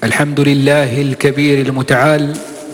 الحمد لله الكبير المتعال،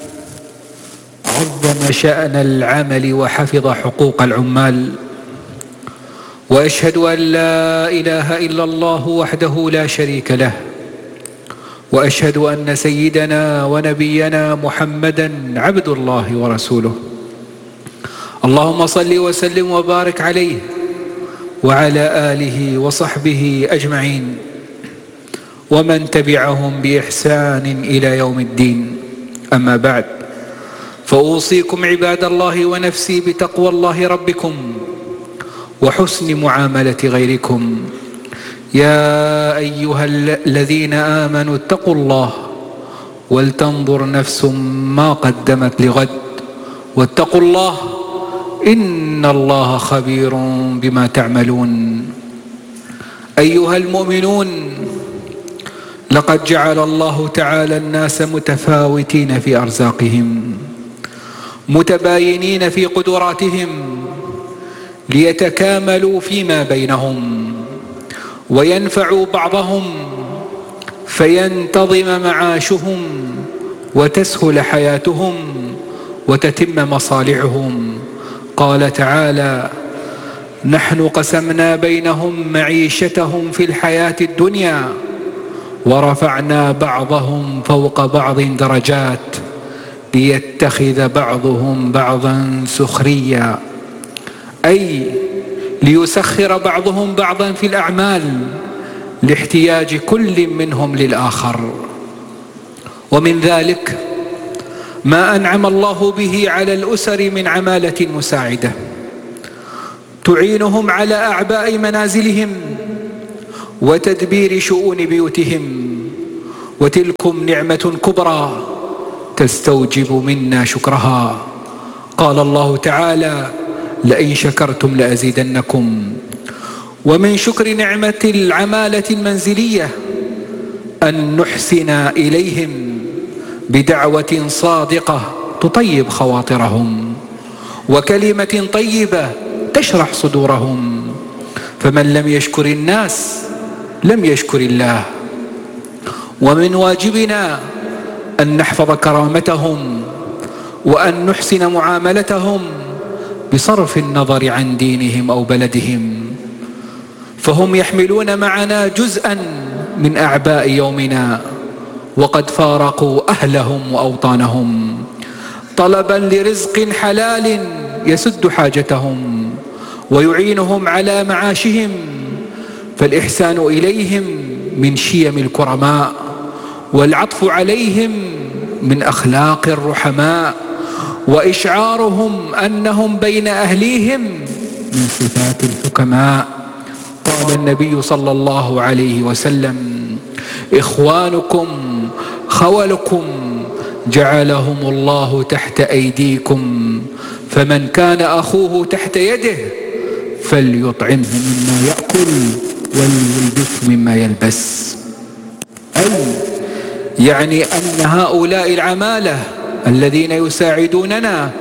عظم شأن العمل وحفظ حقوق العمال، وأشهد أن لا إله إلا الله وحده لا شريك له، وأشهد أن سيدنا ونبينا محمدا عبد الله ورسوله. اللهم صل وسلم وبارك عليه وعلى آله وصحبه أجمعين ومن تبعهم بإحسان إلى يوم الدين. أما بعد، فأوصيكم عباد الله ونفسي بتقوى الله ربكم وحسن معاملة غيركم. يا أيها الذين آمنوا اتقوا الله ولتنظر نفس ما قدمت لغد واتقوا الله إن الله خبير بما تعملون. أيها المؤمنون، لقد جعل الله تعالى الناس متفاوتين في أرزاقهم، متباينين في قدراتهم، ليتكاملوا فيما بينهم وينفعوا بعضهم فينتظم معاشهم وتسهل حياتهم وتتم مصالحهم. قال تعالى: نحن قسمنا بينهم معيشتهم في الحياة الدنيا ورفعنا بعضهم فوق بعض درجات ليتخذ بعضهم بعضا سخريا، أي ليسخر بعضهم بعضا في الأعمال لاحتياج كل منهم للآخر. ومن ذلك ما أنعم الله به على الأسر من عمالة مساعدة تعينهم على أعباء منازلهم وتدبير شؤون بيوتهم، وتلكم نعمة كبرى تستوجب منا شكرها. قال الله تعالى: لئن شكرتم لأزيدنكم. ومن شكر نعمة العمالة المنزلية أن نحسن إليهم بدعوة صادقة تطيب خواطرهم وكلمة طيبة تشرح صدورهم، فمن لم يشكر الناس لم يشكر الله. ومن واجبنا أن نحفظ كرامتهم وأن نحسن معاملتهم بصرف النظر عن دينهم أو بلدهم، فهم يحملون معنا جزءا من أعباء يومنا وقد فارقوا أهلهم وأوطانهم طلبا لرزق حلال يسد حاجتهم ويعينهم على معاشهم. فالإحسان إليهم من شيم الكرماء، والعطف عليهم من أخلاق الرحماء، وإشعارهم أنهم بين أهليهم من صفات الحكماء. قال النبي صلى الله عليه وسلم: إخوانكم خولكم جعلهم الله تحت أيديكم، فمن كان أخوه تحت يده فليطعمه مما يأكل وليلبسه مما يلبس. أي يعني أن هؤلاء العمالة الذين يساعدوننا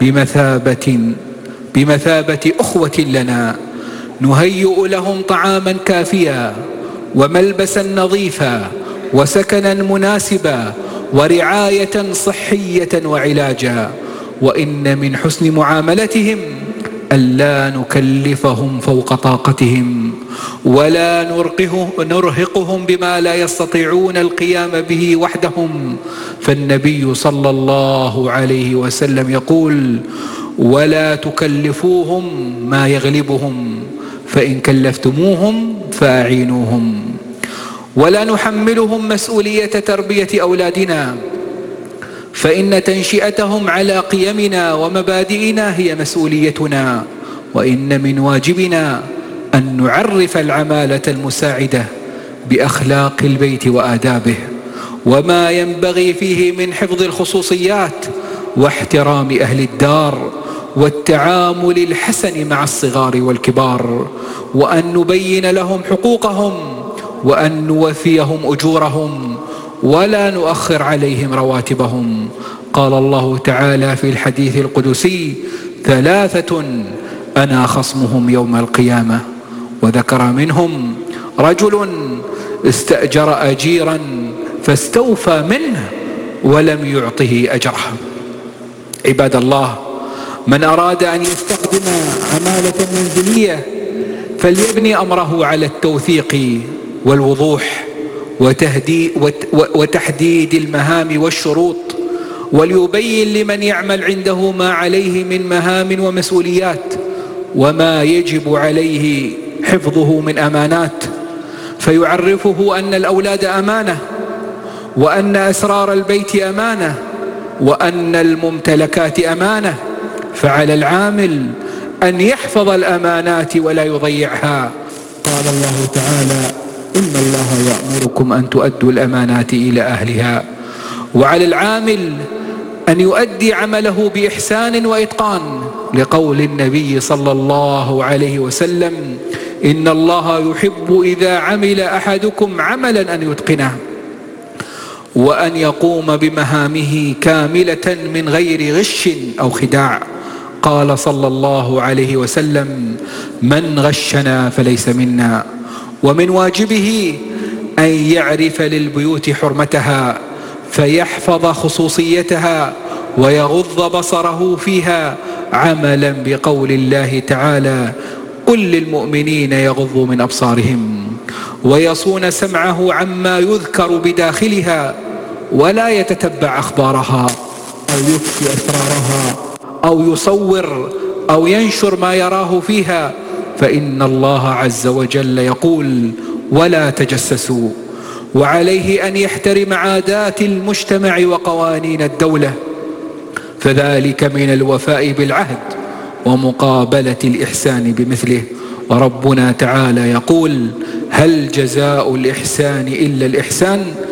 بمثابة أخوة لنا، نهيئ لهم طعاما كافيا وملبسا نظيفا وسكنا مناسبا ورعاية صحية وعلاجا. وإن من حسن معاملتهم ألا نكلفهم فوق طاقتهم ولا نرهقهم بما لا يستطيعون القيام به وحدهم. فالنبي صلى الله عليه وسلم يقول: ولا تكلفوهم ما يغلبهم، فإن كلفتموهم فأعينوهم. ولا نحملهم مسؤولية تربية أولادنا، فإن تنشئتهم على قيمنا ومبادئنا هي مسؤوليتنا. وإن من واجبنا أن نعرف العمالة المساعدة بأخلاق البيت وآدابه وما ينبغي فيه من حفظ الخصوصيات واحترام أهل الدار والتعامل الحسن مع الصغار والكبار، وأن نبين لهم حقوقهم وأن نوفيهم أجورهم ولا نؤخر عليهم رواتبهم. قال الله تعالى في الحديث القدسي: 3 أنا خصمهم يوم القيامة. وذكر منهم رجل استأجر أجيرا فاستوفى منه ولم يعطه أجره. عباد الله، من أراد أن يستخدم عمالة منزلية فليبني أمره على التوثيق والوضوح وتحديد المهام والشروط، وليبين لمن يعمل عنده ما عليه من مهام ومسؤوليات وما يجب عليه حفظه من أمانات، فيعرفه أن الأولاد أمانة، وأن أسرار البيت أمانة، وأن الممتلكات أمانة، فعلى العامل أن يحفظ الأمانات ولا يضيعها. قال الله تعالى: إن الله يأمركم أن تؤدوا الأمانات إلى أهلها. وعلى العامل أن يؤدي عمله بإحسان وإتقان، لقول النبي صلى الله عليه وسلم: إن الله يحب إذا عمل أحدكم عملا أن يتقنه، وأن يقوم بمهامه كاملة من غير غش أو خداع. قال صلى الله عليه وسلم: من غشنا فليس منا. ومن واجبه أن يعرف للبيوت حرمتها، فيحفظ خصوصيتها ويغض بصره فيها، عملا بقول الله تعالى: قل للمؤمنين يغضوا من أبصارهم، ويصون سمعه عما يذكر بداخلها، ولا يتتبع أخبارها أو يفشي أسرارها أو يصور أو ينشر ما يراه فيها، فإن الله عز وجل يقول: ولا تجسسوا. وعليه أن يحترم عادات المجتمع وقوانين الدولة، فذلك من الوفاء بالعهد ومقابلة الإحسان بمثله. وربنا تعالى يقول: هل جزاء الإحسان إلا الإحسان؟